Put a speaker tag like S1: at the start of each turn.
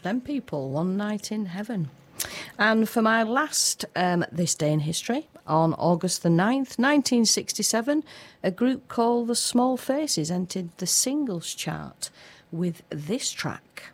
S1: them people, One Night in Heaven. And for my last This Day in History, on August the 9th, 1967, a group called The Small Faces entered the singles chart with this track.